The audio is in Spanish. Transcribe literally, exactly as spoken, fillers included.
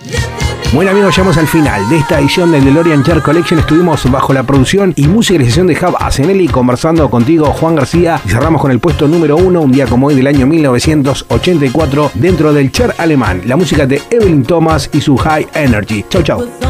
Bueno amigos, llegamos al final de esta edición del DeLorean Chart Collection. Estuvimos bajo la producción y musicalización de Jav Asenelli, conversando contigo, Juan García, y cerramos con el puesto número uno, un día como hoy del año mil novecientos ochenta y cuatro, dentro del chart alemán, la música de Evelyn Thomas y su High Energy. Chau chau.